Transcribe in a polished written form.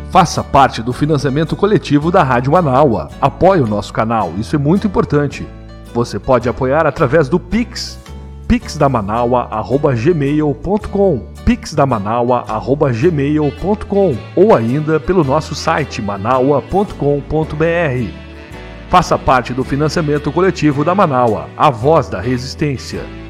Faça parte do financiamento coletivo da Rádio Manaua. Apoie o nosso canal, isso é muito importante. Você pode apoiar através do Pix, pixdamanaua@gmail.com, pixdamanaua@gmail.com, ou ainda pelo nosso site manaua.com.br. Faça parte do financiamento coletivo da Manaua, a voz da resistência.